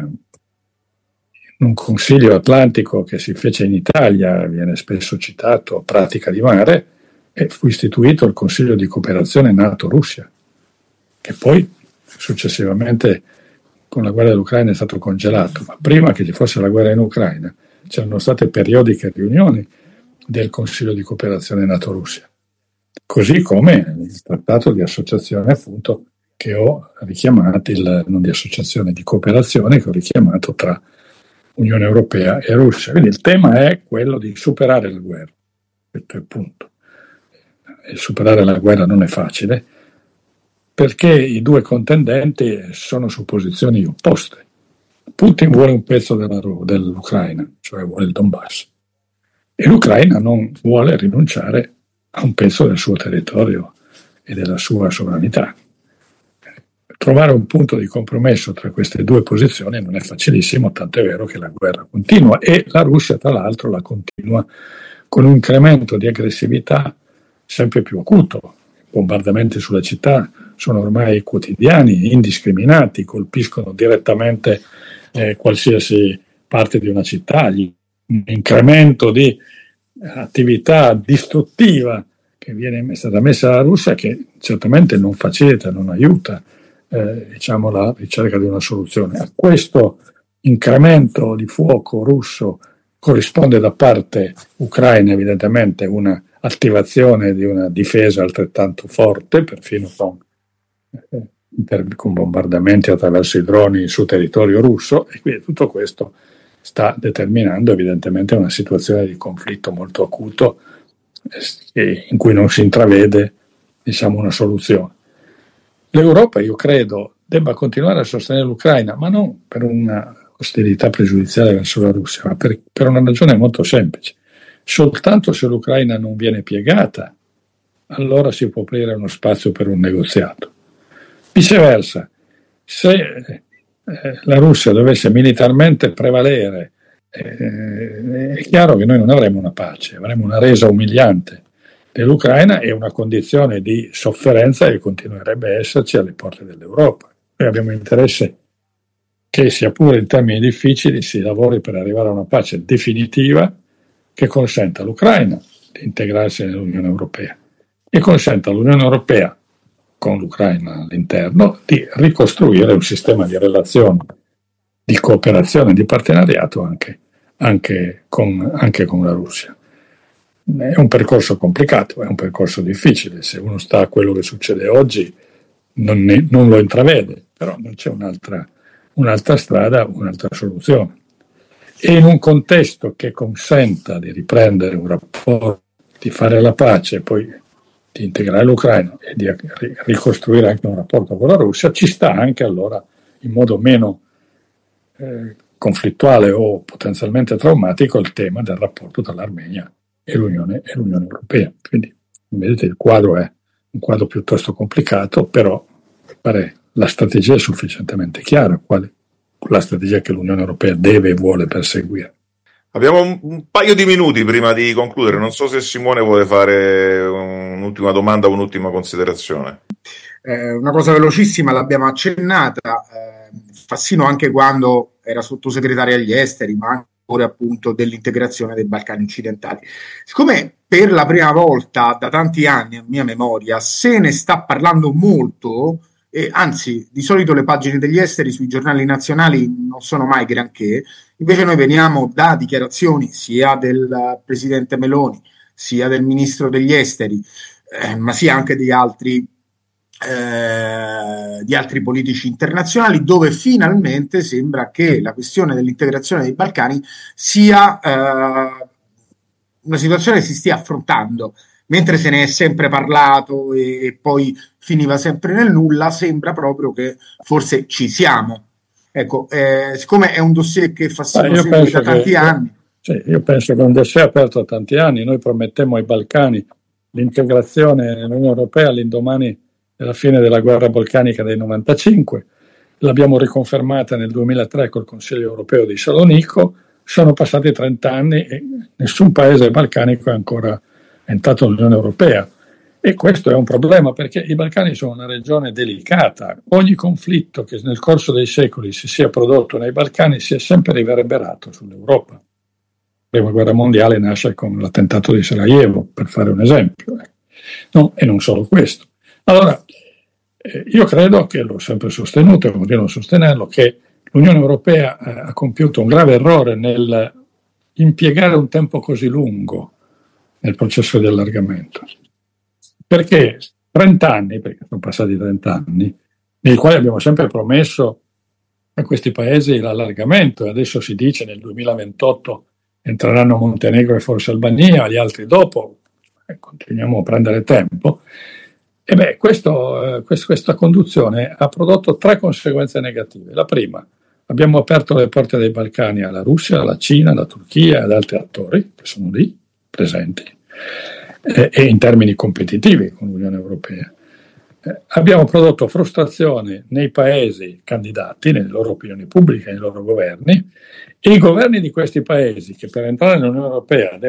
un consiglio atlantico che si fece in Italia, viene spesso citato Pratica di Mare, e fu istituito il Consiglio di cooperazione NATO-Russia, che poi successivamente con la guerra dell'Ucraina è stato congelato, ma prima che ci fosse la guerra in Ucraina c'erano state periodiche riunioni del Consiglio di cooperazione NATO-Russia, così come il trattato di associazione appunto che ho richiamato, non di associazione, di cooperazione che ho richiamato tra Unione Europea e Russia. Quindi il tema è quello di superare la guerra, questo è il punto. E superare la guerra non è facile perché i due contendenti sono su posizioni opposte. Putin vuole un pezzo dell'Ucraina, cioè vuole il Donbass, e l'Ucraina non vuole rinunciare a un pezzo del suo territorio e della sua sovranità. Trovare un punto di compromesso tra queste due posizioni non è facilissimo, tant'è vero che la guerra continua e la Russia, tra l'altro, la continua con un incremento di aggressività sempre più acuto. I bombardamenti sulle città sono ormai quotidiani, indiscriminati, colpiscono direttamente qualsiasi parte di una città, un incremento di attività distruttiva che è stata messa dalla Russia, che certamente non facilita, non aiuta la ricerca di una soluzione. A questo incremento di fuoco russo corrisponde da parte ucraina evidentemente una attivazione di una difesa altrettanto forte, perfino con bombardamenti attraverso i droni su territorio russo, e quindi tutto questo sta determinando evidentemente una situazione di conflitto molto acuto in cui non si intravede una soluzione. L'Europa, io credo, debba continuare a sostenere l'Ucraina, ma non per una ostilità pregiudiziale verso la Russia, ma per una ragione molto semplice. Soltanto se l'Ucraina non viene piegata, allora si può aprire uno spazio per un negoziato. Viceversa, se la Russia dovesse militarmente prevalere, è chiaro che noi non avremo una pace, avremo una resa umiliante dell'Ucraina e una condizione di sofferenza che continuerebbe a esserci alle porte dell'Europa. Noi abbiamo interesse che, sia pure in termini difficili, si lavori per arrivare a una pace definitiva che consenta all'Ucraina di integrarsi nell'Unione Europea e consenta all'Unione Europea, con l'Ucraina all'interno, di ricostruire un sistema di relazioni, di cooperazione, di partenariato anche con la Russia. È un percorso complicato, è un percorso difficile. Se uno sta a quello che succede oggi non lo intravede, però non c'è un'altra strada, un'altra soluzione. E in un contesto che consenta di riprendere un rapporto, di fare la pace e poi di integrare l'Ucraina e di ricostruire anche un rapporto con la Russia, ci sta anche allora in modo meno conflittuale o potenzialmente traumatico il tema del rapporto tra l'Armenia e l'Unione Europea. Quindi, vedete, il quadro è un quadro piuttosto complicato, però mi pare la strategia è sufficientemente chiara, la strategia che l'Unione Europea deve e vuole perseguire. Abbiamo un paio di minuti prima di concludere, non so se Simone vuole fare un'ultima domanda o un'ultima considerazione. Una cosa velocissima, l'abbiamo accennata, Fassino anche quando era sottosegretario agli esteri, ma anche ora appunto dell'integrazione dei Balcani occidentali. Siccome per la prima volta da tanti anni, a mia memoria, se ne sta parlando molto, anzi di solito le pagine degli esteri sui giornali nazionali non sono mai granché, invece noi veniamo da dichiarazioni sia del presidente Meloni, sia del ministro degli esteri, ma sia anche di altri politici internazionali, dove finalmente sembra che la questione dell'integrazione dei Balcani sia una situazione che si stia affrontando. Mentre se ne è sempre parlato e poi finiva sempre nel nulla, sembra proprio che forse ci siamo. Ecco, siccome è un dossier che Fassino segue da tanti anni. Sì, io penso che è un dossier aperto da tanti anni. Noi promettemmo ai Balcani l'integrazione nell'Unione Europea all'indomani della fine della guerra balcanica del 95. L'abbiamo riconfermata nel 2003 col Consiglio Europeo di Salonico. Sono passati 30 anni e nessun paese balcanico è ancora entrato nell'Unione Europea, e questo è un problema perché i Balcani sono una regione delicata. Ogni conflitto che nel corso dei secoli si sia prodotto nei Balcani si è sempre riverberato sull'Europa. La prima guerra mondiale nasce con l'attentato di Sarajevo, per fare un esempio, no, e non solo questo. Allora, io credo, che l'ho sempre sostenuto e continuo a sostenerlo, che l'Unione Europea ha compiuto un grave errore nel impiegare un tempo così lungo nel processo di allargamento, perché 30 anni, perché sono passati 30 anni, nei quali abbiamo sempre promesso a questi paesi l'allargamento, e adesso si dice nel 2028 entreranno Montenegro e forse Albania, gli altri dopo, continuiamo a prendere tempo. E questa conduzione ha prodotto 3 conseguenze negative. La prima, abbiamo aperto le porte dei Balcani alla Russia, alla Cina, alla Turchia e ad altri attori che sono lì, presenti e in termini competitivi con l'Unione Europea. Abbiamo prodotto frustrazione nei paesi candidati, nelle loro opinioni pubbliche, nei loro governi, e i governi di questi paesi che per entrare nell'Unione Europea